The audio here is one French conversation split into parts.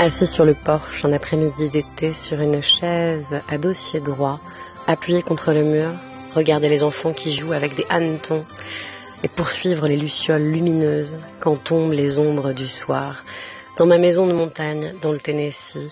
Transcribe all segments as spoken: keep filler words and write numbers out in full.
Assis sur le porche, un après-midi d'été, sur une chaise à dossier droit, appuyé contre le mur, regarder les enfants qui jouent avec des hannetons et poursuivre les lucioles lumineuses quand tombent les ombres du soir. Dans ma maison de montagne, dans le Tennessee,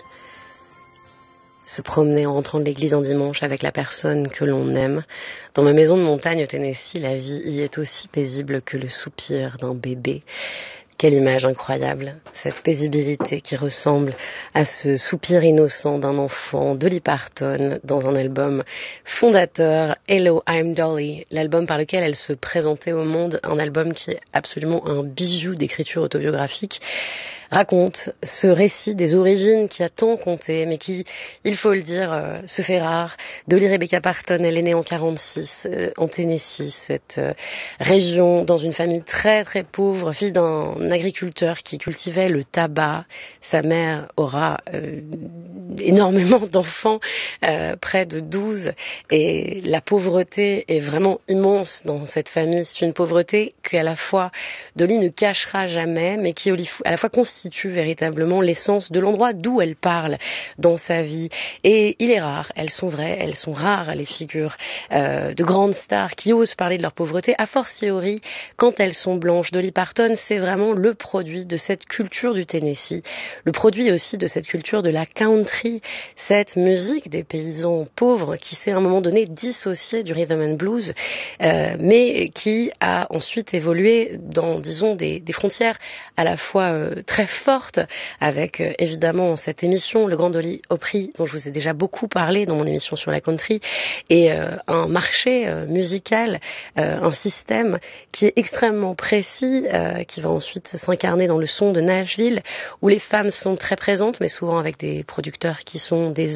se promener en rentrant de l'église un dimanche avec la personne que l'on aime. Dans ma maison de montagne au Tennessee, la vie y est aussi paisible que le soupir d'un bébé. Quelle image incroyable, cette paisibilité qui ressemble à ce soupir innocent d'un enfant, Dolly Parton, dans un album fondateur, Hello, I'm Dolly, l'album par lequel elle se présentait au monde, un album qui est absolument un bijou d'écriture autobiographique, raconte ce récit des origines qui a tant compté, mais qui, il faut le dire, euh, se fait rare. Dolly Rebecca Parton, elle est née en quarante-six, euh, en Tennessee, cette euh, région, dans une famille très très pauvre, fille d'un agriculteur qui cultivait le tabac. Sa mère aura euh, énormément d'enfants, euh, près de douze, et la pauvreté est vraiment immense dans cette famille. C'est une pauvreté qu'à la fois Dolly ne cachera jamais, mais qui à la fois constitue véritablement l'essence de l'endroit d'où elle parle dans sa vie. Et il est rare, elles sont vraies, elles sont rares les figures euh, de grandes stars qui osent parler de leur pauvreté, a fortiori quand elles sont blanches. Dolly Parton, c'est vraiment le produit de cette culture du Tennessee, le produit aussi de cette culture de la country, cette musique des paysans pauvres qui s'est à un moment donné dissociée du rhythm and blues, euh, mais qui a ensuite évolué dans, disons, des, des frontières à la fois euh, très forte, avec euh, évidemment cette émission, le Grand Dolly Opry, dont je vous ai déjà beaucoup parlé dans mon émission sur la country, et euh, un marché euh, musical, euh, un système qui est extrêmement précis, euh, qui va ensuite s'incarner dans le son de Nashville, où les femmes sont très présentes, mais souvent avec des producteurs qui sont des